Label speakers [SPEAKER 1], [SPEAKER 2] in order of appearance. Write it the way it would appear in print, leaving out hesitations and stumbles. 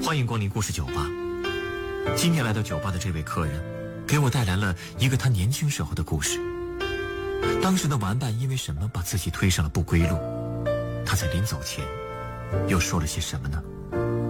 [SPEAKER 1] 欢迎光临故事酒吧。今天来到酒吧的这位客人，给我带来了一个他年轻时候的故事。当时的玩伴因为什么把自己推上了不归路？他在临走前又说了些什么呢？